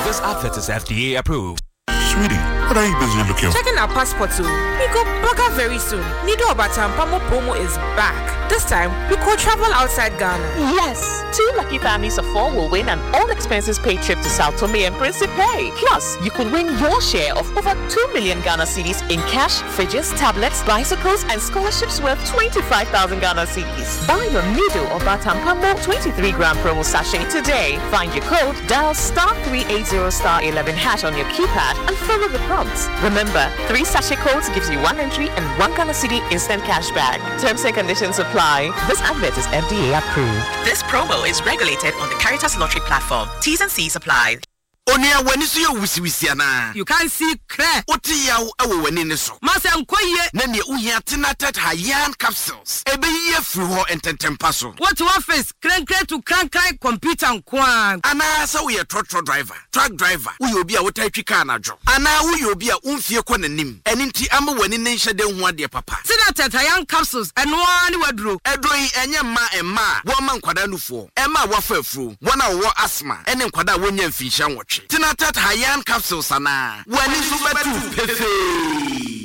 This advert is FDA approved. Sweetie, what are you busy looking? Checking our passport too. We go burger very soon. Nido Obatampamo promo is back. This time, we could travel outside Ghana. Yes, 2 lucky families of 4 will win an all-expenses-paid trip to Sao Tome and Principe. Plus, you could win your share of over 2 million Ghana cedis in cash, fridges, tablets, bicycles, and scholarships worth 25,000 Ghana cedis. Buy your Nido Obatampamo 23-gram promo sachet today. Find your code, dial *380*11# on your keypad, and follow the prompts. Remember, 3 sachet codes gives you 1 entry and 1 Ghana cedi instant cash back. Terms and conditions apply. This advert is FDA approved. This promo is regulated on the Caritas Lottery platform. T's and C's apply. Onia wani so yo wisiwisiana. You can't see clear. Oti ya awo wani ne so. Masa nkoye. Na ne uhia tenatet hayan capsules. Ebe ye free ho ententempa so. What to office? Crank to crank computer nkwan. Ana sa we truck driver, truck driver. We obi a wotatwi car na dwo. Ana we obi a umfie kwa nanim. Eni nti ama wani ne nhede ho ade papa. Tenatet hayan capsules eno ani wadro. Edoi enye ma wo ma nkwada nufo. Ema wafa afro. Wona wo asthma. Ene nkwada wonya mfinsha nwotwe. Tenatet hayan capsules ana. Wani so betu pefe.